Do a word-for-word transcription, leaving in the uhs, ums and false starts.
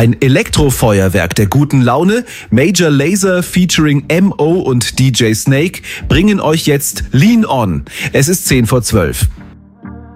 Ein Elektrofeuerwerk der guten Laune. Major Lazer featuring M O und D J Snake bringen euch jetzt Lean On. Es ist zehn vor zwölf.